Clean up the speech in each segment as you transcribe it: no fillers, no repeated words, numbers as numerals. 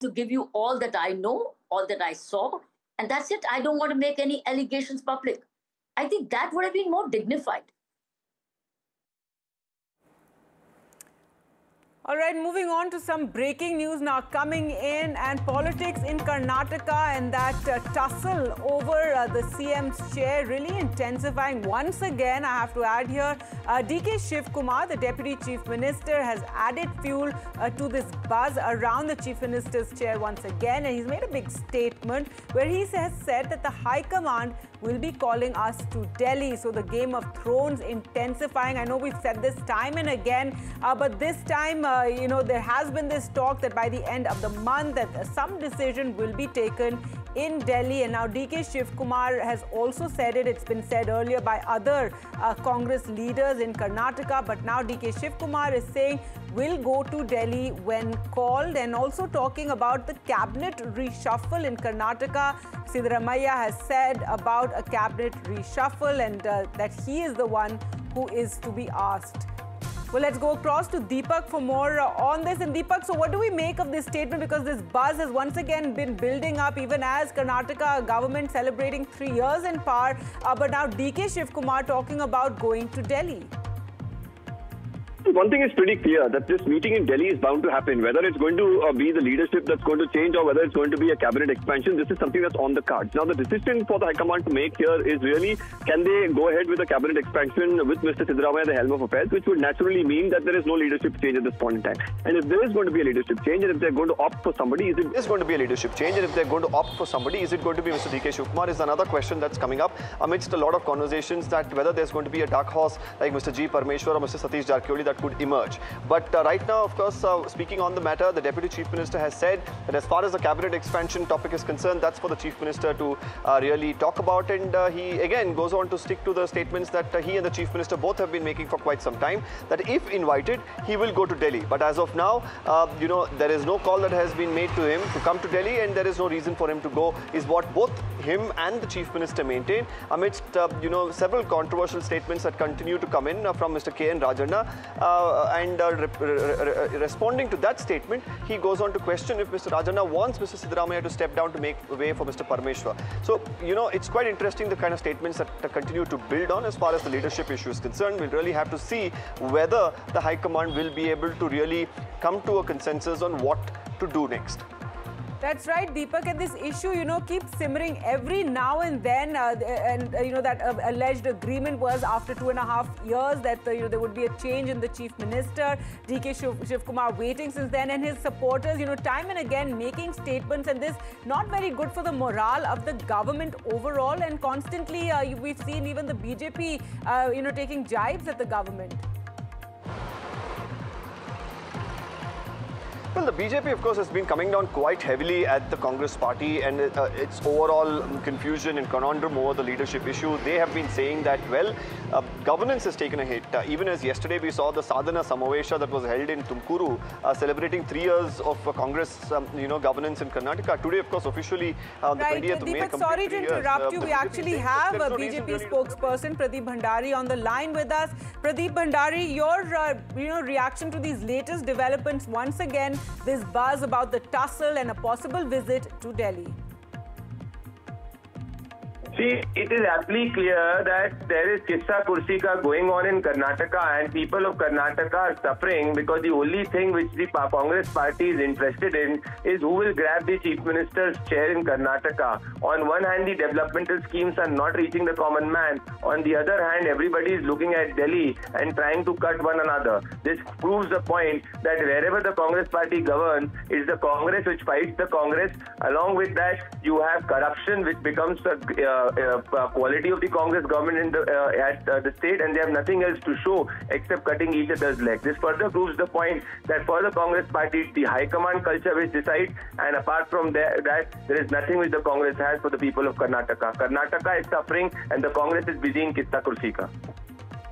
to give you all that I know, all that I saw, and that's it. I don't want to make any allegations public. I think that would have been more dignified. All right, moving on to some breaking news now coming in, and politics in Karnataka, and that tussle over the CM's chair really intensifying once again. I have to add here, DK Shiv Kumar, the Deputy Chief Minister, has added fuel to this buzz around the Chief Minister's chair once again, and he's made a big statement where he has said that the High Command will be calling us to Delhi. So the Game of Thrones intensifying. I know we've said this time and again, but this time, there has been this talk that by the end of the month that some decision will be taken in Delhi. And now DK Shiv Kumar has also said it. It's been said earlier by other Congress leaders in Karnataka, but now DK Shiv Kumar is saying will go to Delhi when called, and also talking about the cabinet reshuffle in Karnataka. Siddaramaiah has said about a cabinet reshuffle, and that he is the one who is to be asked. Well, let's go across to Deepak for more on this. And Deepak, so what do we make of this statement? Because this buzz has once again been building up, even as Karnataka government celebrating 3 years in power. But now DK Shiv Kumar talking about going to Delhi. One thing is pretty clear, that this meeting in Delhi is bound to happen. Whether it's going to be the leadership that's going to change or whether it's going to be a cabinet expansion, this is something that's on the cards. Now, the decision for the High Command to make here is really, can they go ahead with a cabinet expansion with Mr. Siddaramaiah at the helm of affairs, which would naturally mean that there is no leadership change at this point in time. And if there is going to be a leadership change, and if they're going to opt for somebody, is it going to be a leadership change? And if they're going to opt for somebody, is it going to be Mr. DK Shiv Kumar? Is another question that's coming up amidst a lot of conversations, that whether there's going to be a dark horse like Mr. G. Parmeshwar or Mr. Satish Jarkioli that could emerge. But right now, of course, speaking on the matter, the Deputy Chief Minister has said that as far as the cabinet expansion topic is concerned, that's for the Chief Minister to really talk about. And he again goes on to stick to the statements that he and the Chief Minister both have been making for quite some time, that if invited, he will go to Delhi. But as of now, there is no call that has been made to him to come to Delhi, and there is no reason for him to go, is what both him and the Chief Minister maintain, amidst several controversial statements that continue to come in from Mr. K. N. Rajanna. And responding to that statement, he goes on to question if Mr. Rajanna wants Mr. Siddaramaiah to step down to make way for Mr. Parmeshwar. So, it's quite interesting, the kind of statements that continue to build on as far as the leadership issue is concerned. We'll really have to see whether the High Command will be able to really come to a consensus on what to do next. That's right, Deepak, and this issue, keeps simmering every now and then. That alleged agreement was after 2.5 years that, there would be a change in the Chief Minister. DK Shiv Kumar waiting since then, and his supporters, time and again making statements, and this not very good for the morale of the government overall. And constantly, we've seen even the BJP, taking jibes at the government. Well, the BJP, of course, has been coming down quite heavily at the Congress party and its overall confusion and conundrum over the leadership issue. They have been saying that, governance has taken a hit. Even as yesterday we saw the Sadhana Samavesha that was held in Tumkuru, celebrating 3 years of Congress, governance in Karnataka. Today, of course, officially, the 20th of May. Deepak, sorry to interrupt you. We actually have a BJP spokesperson, Pradeep Bhandari, on the line with us. Pradeep Bhandari, your reaction to these latest developments once again, this buzz about the tussle and a possible visit to Delhi. See, it is aptly clear that there is Kissa Kursi Ka going on in Karnataka, and people of Karnataka are suffering because the only thing which the Congress party is interested in is who will grab the Chief Minister's chair in Karnataka. On one hand, the developmental schemes are not reaching the common man. On the other hand, everybody is looking at Delhi and trying to cut one another. This proves the point that wherever the Congress party governs, it's the Congress which fights the Congress. Along with that, you have corruption, which becomes a quality of the Congress government in at the state, and they have nothing else to show except cutting each other's legs. This further proves the point that for the Congress party, the high command culture which decides, and apart from that, there is nothing which the Congress has for the people of Karnataka. Karnataka is suffering, and the Congress is busy in Kissa Kursi Ka.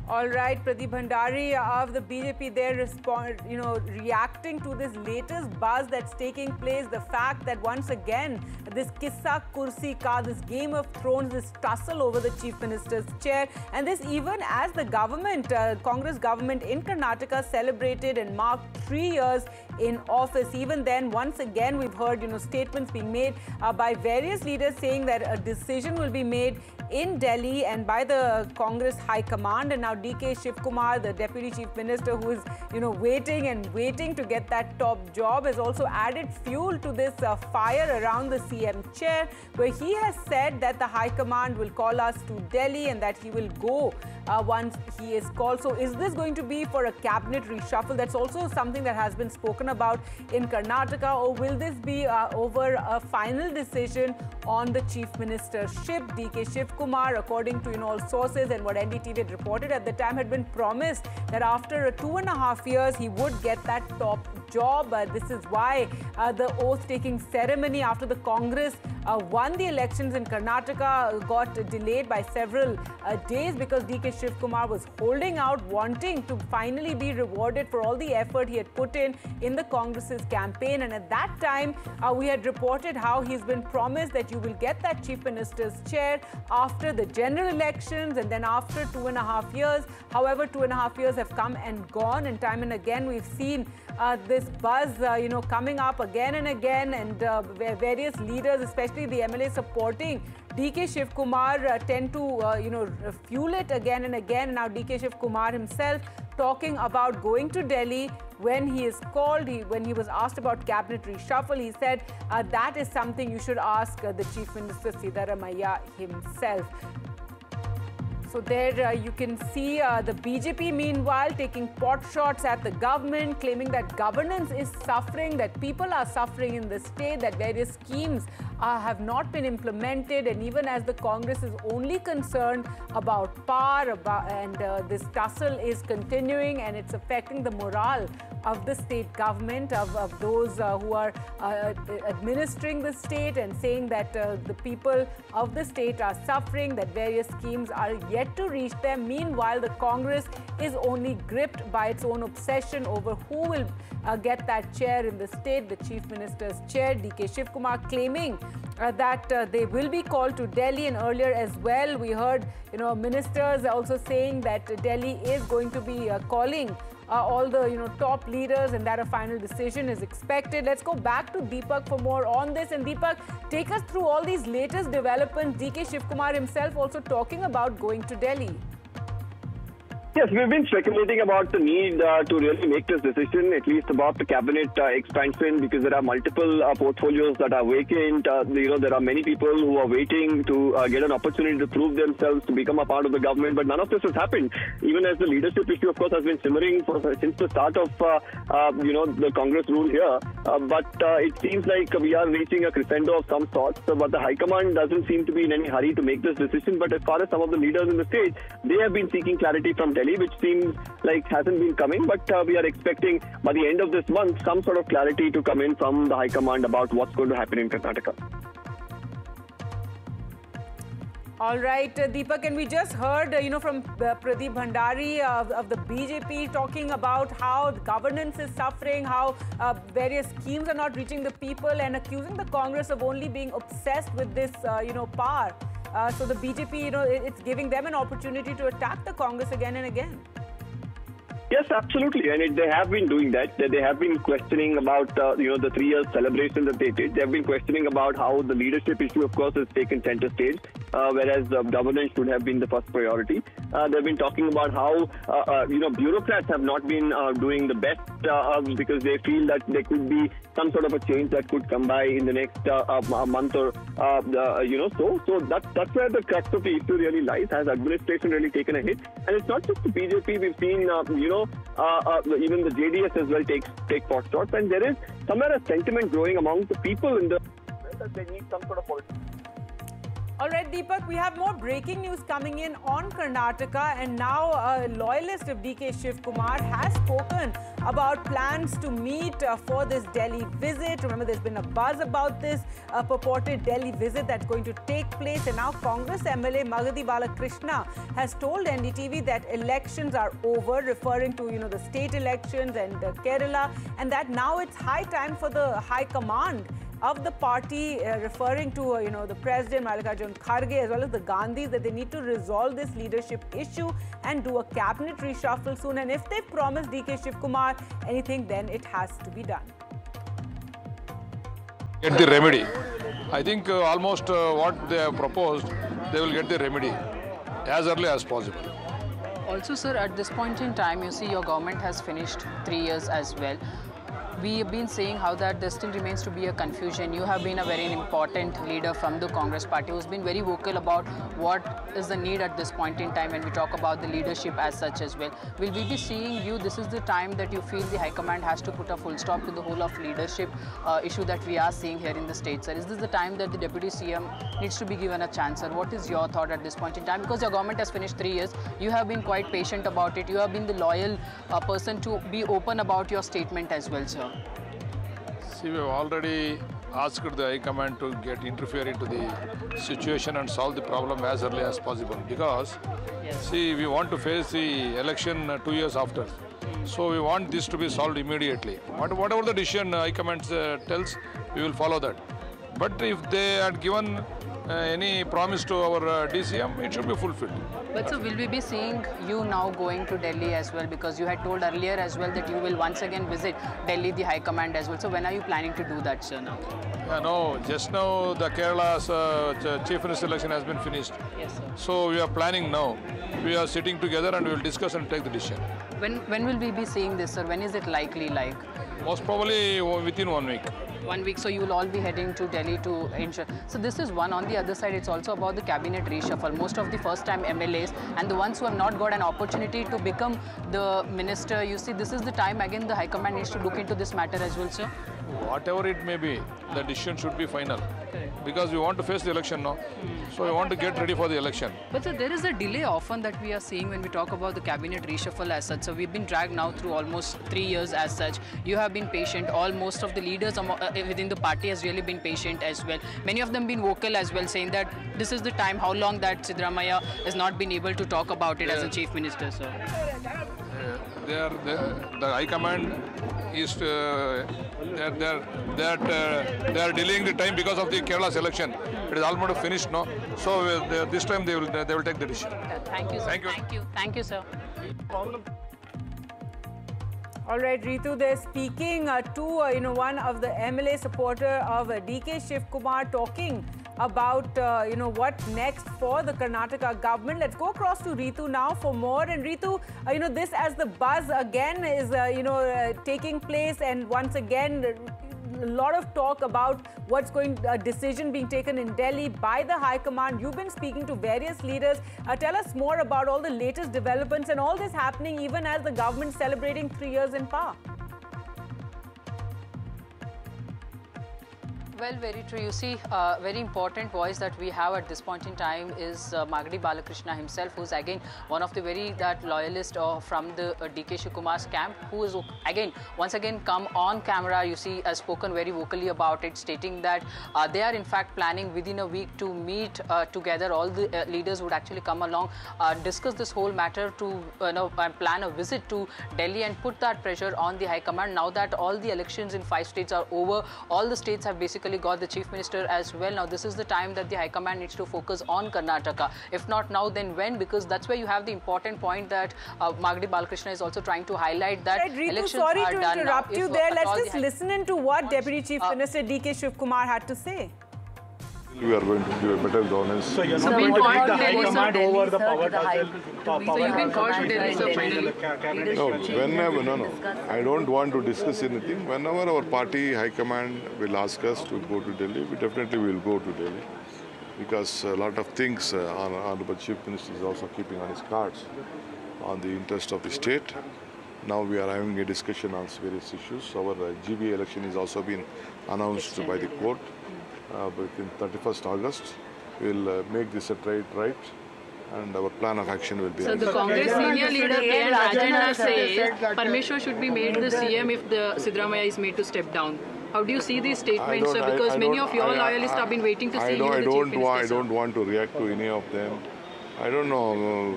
All right, Pradeep Bhandari of the BJP, they're reacting to this latest buzz that's taking place. The fact that once again, this Kissa Kursi Ka, this Game of Thrones, this tussle over the Chief Minister's chair, and this even as the government, Congress government in Karnataka celebrated and marked 3 years in office. Even then, once again, we've heard, statements being made by various leaders saying that a decision will be made in Delhi and by the Congress High Command. And now DK Shiv Kumar, the Deputy Chief Minister, who is, waiting to get that top job, has also added fuel to this fire around the CM chair, where he has said that the High Command will call us to Delhi and that he will go once he is called. So is this going to be for a cabinet reshuffle? That's also something that has been spoken about in Karnataka. Or will this be over a final decision on the Chief Ministership? DK Shiv Kumar, according to all sources and what NDTV had reported at the time, had been promised that after 2.5 years he would get that top job. This is why the oath-taking ceremony after the Congress won the elections in Karnataka got delayed by several days because DK Shiv Kumar was holding out, wanting to finally be rewarded for all the effort he had put in the Congress's campaign. And at that time, we had reported how he's been promised that you will get that Chief Minister's chair after the general elections and then after 2.5 years. However, 2.5 years have come and gone, and time and again we've seen this buzz, coming up again and again, and various leaders, especially the MLA supporting DK Shiv Kumar, tend to, fuel it again and again. Now DK Shiv Kumar himself talking about going to Delhi when he is called. When he was asked about cabinet reshuffle, he said that is something you should ask the Chief Minister Siddaramaiah himself. So there you can see the BJP meanwhile taking pot shots at the government, claiming that governance is suffering, that people are suffering in the state, that various schemes have not been implemented, and even as the Congress is only concerned about power, and this tussle is continuing and it's affecting the morale of the state government, of those who are administering the state, and saying that the people of the state are suffering, that various schemes are yet to reach them. Meanwhile, the Congress is only gripped by its own obsession over who will get that chair in the state, the Chief Minister's chair. DK Shiv Kumar claiming that they will be called to Delhi, and earlier as well we heard ministers also saying that Delhi is going to be calling all the top leaders, and that a final decision is expected. Let's go back to Deepak for more on this. And Deepak, take us through all these latest developments. DK Shiv Kumar himself also talking about going to Delhi. Yes, we've been speculating about the need to really make this decision, at least about the cabinet expansion, because there are multiple portfolios that are vacant. There are many people who are waiting to get an opportunity to prove themselves, to become a part of the government, but none of this has happened. Even as the leadership issue, of course, has been simmering since the start of the Congress rule here. But it seems like we are reaching a crescendo of some sorts. But the High Command doesn't seem to be in any hurry to make this decision. But as far as some of the leaders in the state, they have been seeking clarity from Delhi, which seems like hasn't been coming, but we are expecting by the end of this month some sort of clarity to come in from the High Command about what's going to happen in Karnataka. All right, Deepak, and we just heard, from Pradeep Bhandari of the BJP talking about how the governance is suffering, how various schemes are not reaching the people, and accusing the Congress of only being obsessed with this, power. So the BJP, it's giving them an opportunity to attack the Congress again and again. Yes, absolutely. And they have been doing that. They have been questioning about, the 3 years celebration that they did. They have been questioning about how the leadership issue, of course, has taken center stage, whereas governance should have been the first priority. They've been talking about how, bureaucrats have not been doing the best because they feel that there could be some sort of a change that could come by in the next month or, So that's where the crux of the issue really lies. Has administration really taken a hit? And it's not just the BJP. We've seen, even the JDS as well take pot shots. And there is somewhere a sentiment growing among the people in the that they need some sort of politics. All right, Deepak, we have more breaking news coming in on Karnataka, and now a loyalist of DK Shiv Kumar has spoken about plans to meet for this Delhi visit. Remember, there's been a buzz about this purported Delhi visit that's going to take place, and now Congress MLA Magadi Balakrishna has told NDTV that elections are over, referring to, the state elections and Kerala, and that now it's high time for the High Command of the party, referring to, the President Mallikarjun Kharge as well as the Gandhis, that they need to resolve this leadership issue and do a cabinet reshuffle soon. And if they promise DK Shiv Kumar anything, then it has to be done. Get the remedy. I think almost what they have proposed, they will get the remedy as early as possible. Also, sir, at this point in time, you see your government has finished 3 years as well. We have been saying how that there still remains to be a confusion. You have been a very important leader from the Congress party who's been very vocal about what is the need at this point in time when we talk about the leadership as such as well. Will we be seeing you, this is the time that you feel the High Command has to put a full stop to the whole of leadership issue that we are seeing here in the state, sir? Is this the time that the Deputy CM needs to be given a chance, sir? What is your thought at this point in time? Because your government has finished 3 years. You have been quite patient about it. You have been the loyal person to be open about your statement as well, sir. See, we have already asked the High Command to interfere into the situation and solve the problem as early as possible, because, see, we want to face the election 2 years after. So we want this to be solved immediately. Whatever the decision High Command tells, we will follow that. But if they had given any promise to our DCM, it should be fulfilled. But so will we be seeing you now going to Delhi as well? Because you had told earlier as well that you will once again visit Delhi, the High Command as well. So when are you planning to do that, sir, now? No, just now the Kerala's Chief Minister election has been finished. Yes, sir. So we are planning now. We are sitting together and we will discuss and take the decision. When will we be seeing this, sir? When is it likely like? Most probably within 1 week. 1 week, so you will all be heading to Delhi to ensure. So this is one. On the other side, it's also about the cabinet reshuffle. Most of the first-time MLAs and the ones who have not got an opportunity to become the minister, you see, this is the time again the High Command needs to look into this matter as well, sir. Whatever it may be, the decision should be final. Because we want to face the election now. So we want to get ready for the election. But sir, there is a delay often that we are seeing when we talk about the cabinet reshuffle as such. So we've been dragged now through almost 3 years as such. You have been patient. Most of the leaders within the party has really been patient as well. Many of them been vocal as well, saying that this is the time, how long that Siddaramaiah has not been able to talk about it as a chief minister, sir. The High Command is they are delaying the time because of the Kerala's election. It is almost finished now. So this time they will take the decision. Thank you, sir. Thank you, sir. All right, Ritu, they're speaking to one of the MLA supporter of DK Shiv Kumar, talking about what next for the Karnataka government. Let's go across to Ritu now for more. And Ritu, this as the buzz again is taking place, and once again a lot of talk about a decision being taken in Delhi by the High Command. You've been speaking to various leaders. Tell us more about all the latest developments and all this happening even as the government celebrating 3 years in power. Well, very true. You see, a very important voice that we have at this point in time is Magadi Balakrishna himself, who's again one of the loyalist from the DK Shiv Kumar's camp, who is once again come on camera, you see, has spoken very vocally about it, stating that they are in fact planning within a week to meet together. All the leaders would actually come along, discuss this whole matter to plan a visit to Delhi and put that pressure on the High Command. Now that all the elections in 5 states are over, all the states have basically got the Chief Minister as well. Now this is the time that the High Command needs to focus on Karnataka. If not now, then when? Because that's where you have the important point that Magadi Balakrishna is also trying to highlight, that right, Ritu, elections sorry are to done interrupt now. you there. Let's just listen into what Deputy Chief Minister DK Shiv Kumar had to say. We are going to give a better governance. So you're not going to take the High Command over the power tussle? So you've been called to Delhi, sir, finally? No, no. I don't want to discuss anything. Whenever our party High Command will ask us to go to Delhi, we definitely will go to Delhi. Because a lot of things Honorable Chief Minister is also keeping on his cards on the interest of the state. Now we are having a discussion on various issues. Our GBA election is also been announced by the court within 31st August. we'll make this a right, and our plan of action will be. So the Congress senior leader K.N. Rajendra says Parmeshwar should be made the CM if the Siddaramaiah is made to step down. How do you see these statements, sir? Because many of your loyalists have been waiting to see you the Chief Minister. I don't want to react to any of them. I don't know.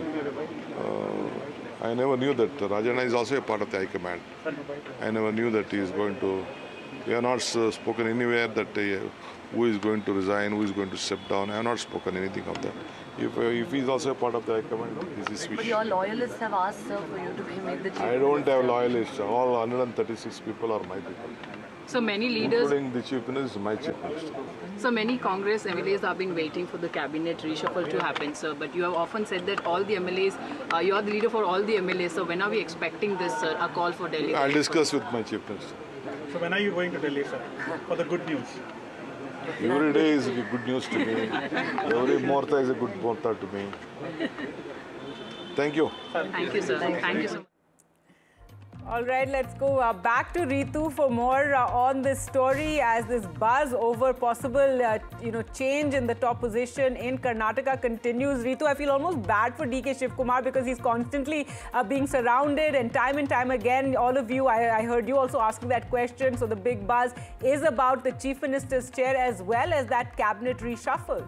I never knew that Rajana is also a part of the High Command. I never knew that he is going to. We have not spoken anywhere that who is going to resign, who is going to step down. I have not spoken anything of that. If he is also a part of the High Command, this is But your loyalists have asked, sir, for you to be made the Chief I don't have loyalists. All 136 people are my people. So many leaders, including the Chief Minister, is my Chief Minister. so many Congress MLAs have been waiting for the cabinet reshuffle to happen, sir. But you have often said that all the MLAs, you are the leader for all the MLAs. So when are we expecting this, sir? A call for Delhi? I'll discuss with my Chief Minister. So when are you going to Delhi, sir, for the good news? Every day is good news to me. Every morta is a good morta to me. Thank you. Thank you, sir. Thank you so much. All right, let's go back to Ritu for more on this story as this buzz over possible, change in the top position in Karnataka continues. Ritu, I feel almost bad for DK Shivkumar because he's constantly being surrounded and time again, all of you, I heard you also asking that question. So the big buzz is about the Chief Minister's chair as well as that cabinet reshuffle.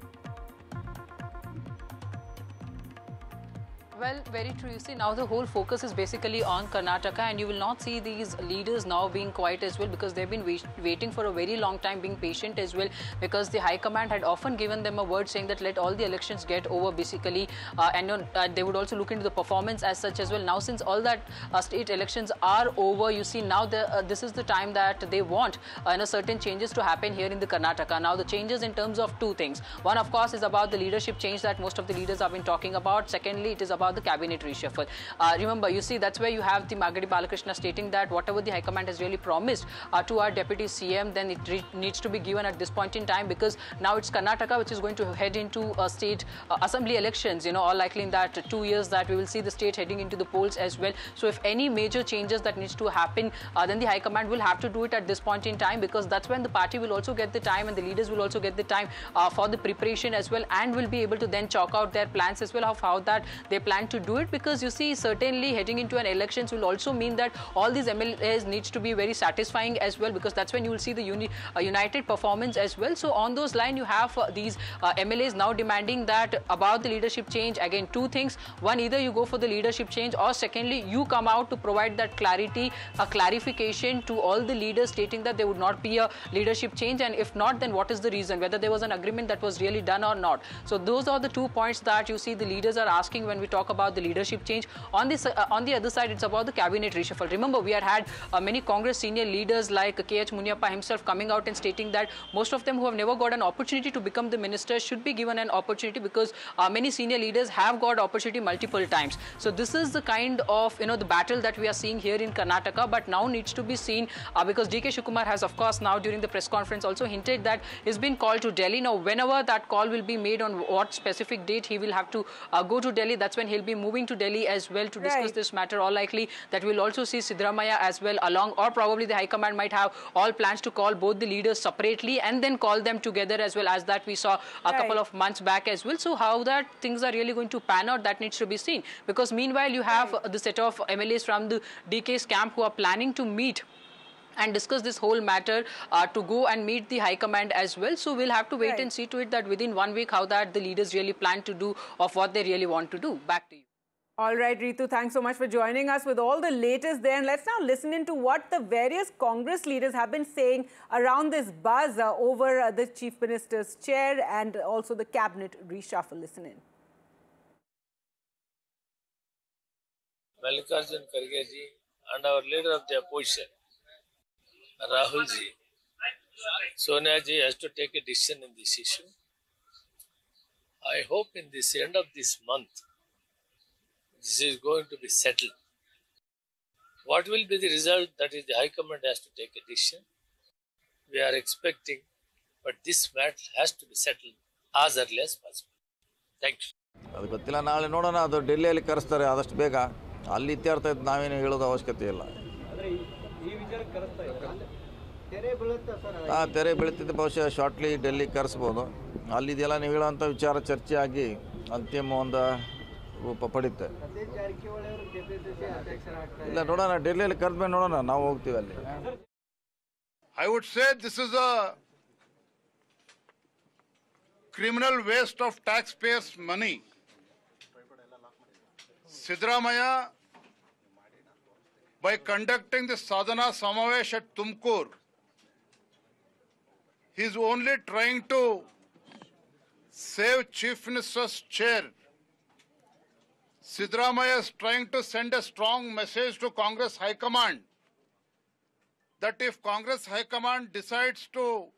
Well, very true. You see, now the whole focus is basically on Karnataka, and you will not see these leaders now being quiet as well, because they've been waiting for a very long time, being patient as well, because the High Command had often given them a word saying that let all the elections get over basically, and they would also look into the performance as such as well. Now, since all that state elections are over, you see now this is the time that they want certain changes to happen here in the Karnataka. Now, the changes in terms of two things. One, of course, is about the leadership change that most of the leaders have been talking about. Secondly, it is about the cabinet reshuffle. Remember, you see, that's where you have the Magadi Balakrishna stating that whatever the High Command has really promised to our Deputy CM, then it needs to be given at this point in time, because now it's Karnataka which is going to head into state assembly elections, all likely in that 2 years that we will see the state heading into the polls as well. So if any major changes that needs to happen, then the High Command will have to do it at this point in time, because that's when the party will also get the time and the leaders will also get the time for the preparation as well, and will be able to then chalk out their plans as well of how that they plan to do it. Because you see, certainly heading into an elections will also mean that all these MLAs needs to be very satisfying as well, because that's when you will see the united performance as well. So on those lines, you have these MLAs now demanding that about the leadership change. Again, two things. One, either you go for the leadership change, or secondly, you come out to provide that clarity, a clarification to all the leaders stating that there would not be a leadership change, and if not, then what is the reason, whether there was an agreement that was really done or not. So those are the 2 points that you see the leaders are asking when we talk about the leadership change. On the other side, it's about the cabinet reshuffle. Remember, we had many Congress senior leaders like K.H. Munyappa himself coming out and stating that most of them who have never got an opportunity to become the minister should be given an opportunity, because many senior leaders have got opportunity multiple times. So this is the kind of the battle that we are seeing here in Karnataka, but now needs to be seen because DK Shivkumar has, of course, now during the press conference also hinted that he's been called to Delhi. Now, whenever that call will be made, on what specific date he will have to go to Delhi, that's when he'll be moving to Delhi as well to discuss this matter. All likely that we'll also see Siddaramaiah as well along, or probably the High Command might have all plans to call both the leaders separately and then call them together as well, as that we saw a couple of months back as well. So how that things are really going to pan out, that needs to be seen, because meanwhile you have the set of MLAs from the DK's camp who are planning to meet and discuss this whole matter to go and meet the High Command as well. So we'll have to wait and see to it that within 1 week how that the leaders really plan to do of what they really want to do. Back to you. All right, Ritu, thanks so much for joining us with all the latest there. And let's now listen into what the various Congress leaders have been saying around this buzz over the Chief Minister's chair and also the cabinet reshuffle. Listen in. Mallikarjun Kharge ji and our leader of the opposition, Rahul ji, Sonia ji has to take a decision in this issue. I hope in this end of this month, this is going to be settled. What will be the result? That is, the High Command has to take a decision. We are expecting, but this matter has to be settled as early as possible. Thank you. ಅದು ಗೊತ್ತಿಲ್ಲ, ನಾಳೆ ನೋಡೋಣ. ಅದು ಡೆಲ್ಲಿಯಲ್ಲಿ ಕರೆಸ್ತಾರೆ ಆದಷ್ಟು ಬೇಗ. ಅಲ್ಲಿ ಇತ್ಯರ್ಥ ನಾವೇನು ಹೇಳೋದು ಅವಶ್ಯಕತೆ ಇಲ್ಲ. ತೆರೆ ಬೀಳ್ತಿದ್ದು ಬಹುಶಃ ಶಾರ್ಟ್ಲಿ ಡೆಲ್ಲಿ ಕರೆಸ್ಬೋದು. ಅಲ್ಲಿದೆಲ್ಲ ನೀವು ಹೇಳೋಂಥ ವಿಚಾರ ಚರ್ಚೆ ಆಗಿ ಅಂತಿಮ ಒಂದು ರೂಪ ಪಡೀತೆ. ಇಲ್ಲ ನೋಡೋಣ, ಡೆಲ್ಲಿಯಲ್ಲಿ ಕರೆದ್ಮೇಲೆ ನೋಡೋಣ, ನಾವು ಹೋಗ್ತೀವಿ ಅಲ್ಲಿ. I would say this is a criminal waste of taxpayers' money. Siddaramaiah, by conducting the Sadhana Samavesh at Tumkur, he is only trying to save Chief Minister's chair. Siddaramaiah is trying to send a strong message to Congress High Command that if Congress High Command decides to